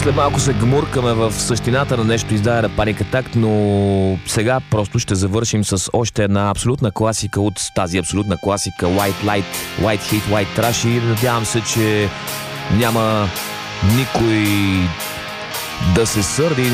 След малко се гмуркаме в същината на нещо издаде Panic Attack, но сега просто ще завършим с още една абсолютна класика от тази абсолютна класика White Light, White Heat, White Trash и надявам се, че няма никой да се сърди